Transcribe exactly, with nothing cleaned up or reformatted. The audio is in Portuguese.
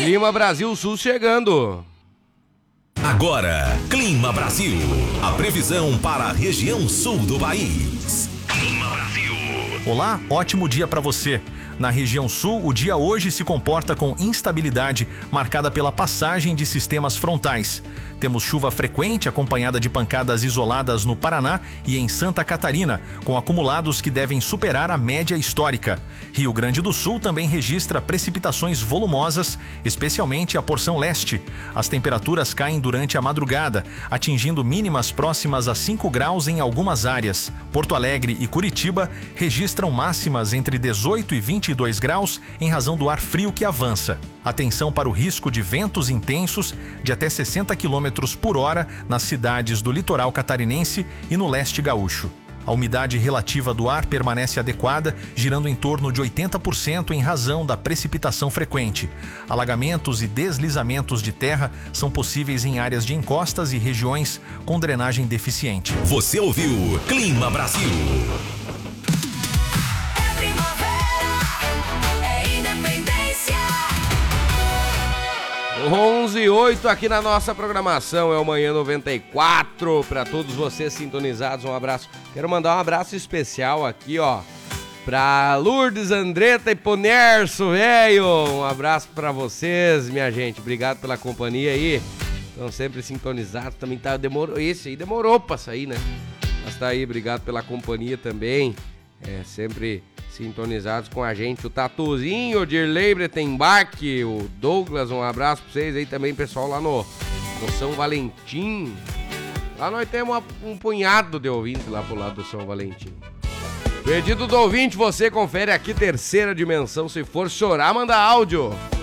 Clima Brasil Sul chegando. Agora, Clima Brasil. A previsão para a região sul do país. Clima Brasil. Olá, ótimo dia para você. Na região sul, o dia hoje se comporta com instabilidade, marcada pela passagem de sistemas frontais. Temos chuva frequente acompanhada de pancadas isoladas no Paraná e em Santa Catarina, com acumulados que devem superar a média histórica. Rio Grande do Sul também registra precipitações volumosas, especialmente a porção leste. As temperaturas caem durante a madrugada, atingindo mínimas próximas a cinco graus em algumas áreas. Porto Alegre e Curitiba registram máximas entre dezoito e vinte e dois graus em razão do ar frio que avança. Atenção para o risco de ventos intensos de até sessenta quilômetros por hora nas cidades do litoral catarinense e no leste gaúcho. A umidade relativa do ar permanece adequada, girando em torno de oitenta por cento em razão da precipitação frequente. Alagamentos e deslizamentos de terra são possíveis em áreas de encostas e regiões com drenagem deficiente. Você ouviu Clima Brasil. onze e oito aqui na nossa programação, é o Manhã noventa e quatro, para todos vocês sintonizados, um abraço. Quero mandar um abraço especial aqui, ó, pra Lourdes, Andretta e Ponerso, velho. Um abraço pra vocês, minha gente, obrigado pela companhia aí. Estão sempre sintonizados, também tá, demorou, esse aí demorou pra sair, né? Mas tá aí, obrigado pela companhia também, é sempre sintonizados com a gente, o Tatuzinho, o Dirley Bretenbach, o Douglas, um abraço pra vocês aí também, pessoal, lá no, no São Valentim. Lá nós temos uma, um punhado de ouvintes lá pro lado do São Valentim. Pedido do ouvinte, você confere aqui, terceira dimensão, se for chorar, manda áudio.